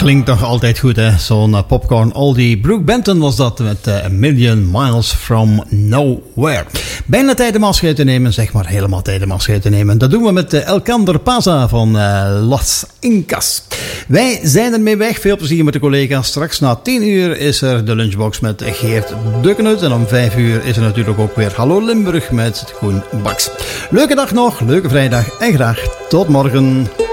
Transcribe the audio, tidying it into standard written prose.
Klinkt nog altijd goed, hè? Zo'n popcorn oldie. Brooke Benton was dat met A Million Miles From Nowhere. Bijna tijd om afscheid te nemen, zeg maar helemaal tijd om afscheid te nemen. Dat doen we met Elkander Paza van Las Incas. Wij zijn ermee weg. Veel plezier met de collega's. Straks na 10 uur is er de lunchbox met Geert Dukkenut. En om 5 uur is er natuurlijk ook weer Hallo Limburg met Koen Baks. Leuke dag nog, leuke vrijdag en graag tot morgen.